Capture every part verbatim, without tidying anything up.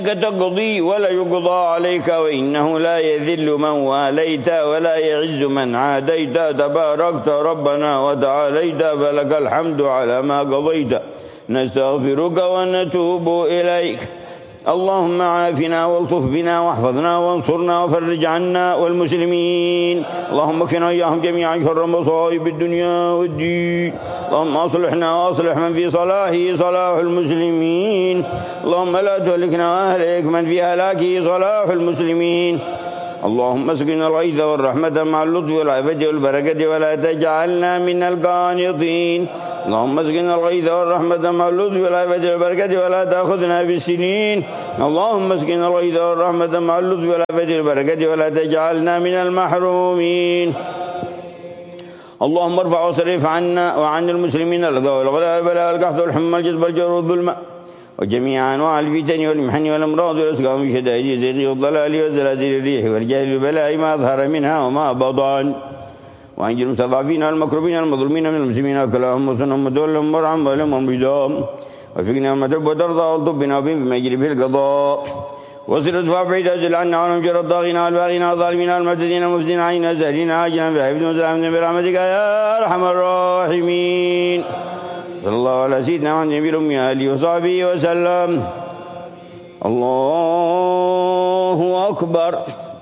تقضي ولا يقضى عليك وإنه لا يذل من واليت ولا يعز من عاديت تباركت ربنا وتعاليت فلك الحمد على ما قضيت نستغفرك ونتوب إليك. اللهم عافنا والطف بنا واحفظنا وانصرنا وفرج عنا والمسلمين. اللهم اكفنا وإياهم جميعا شر مصائب الدنيا والدين. اللهم اصلحنا واصلح من في صلاحه صلاح المسلمين. اللهم لا تهلكنا واهلك من في هلاكه صلاح المسلمين. اللهم اسقنا الغيث والرحمة مع اللطف والعافية والبركة ولا تجعلنا من القانطين. اللهم اسقنا الغيث والرحمة مع اللطف والعافية والبركة ولا تأخذنا بالسنين. اللهم اسقنا الغيث والرحمة مع اللطف والعافية والبركة ولا تجعلنا من المحرومين. اللهم ارفع واصرف عنا وعن المسلمين الأذى والغلاء والبلاء والقحط والحمى والجذب والجور والظلم وجميع أنواع الفتن والمحن والأمراض والأسقام والشدائد والزيغ والضلال وزلازل الريح والجهل والبلاء ما أظهر منها وما بطن. وأنجل المستضعفين والمكروبين المظلومين من المسلمين وكلهم وصنهم ودولهم ورعم ولهم ومرضاهم وفقنا وما تب وترضى والطب بنا وبهم بما يجري به القضاء. وصل اصفاء بعيد أجل عنا ونمجر الضاغين والباغين والظالمين والمعتدين والمفسدين علينا سهلين عاجلا بحفظ وسلام برحمتك يا أرحم الراحمين. صلى الله على سيدنا محمد النبي الأمي آله وصحبه وسلم. الله أكبر.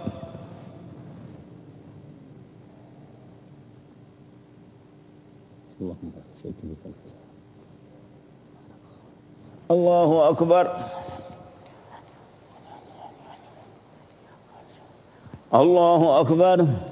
الله أكبر. الله أكبر.